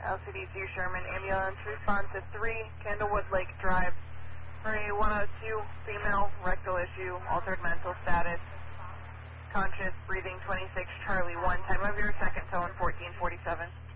LCD2 Sherman, ambulance response to 3, Candlewood Lake Drive. Hurry 102, female, rectal issue, altered mental status, conscious, breathing 26, Charlie 1, time of your second tone 1447.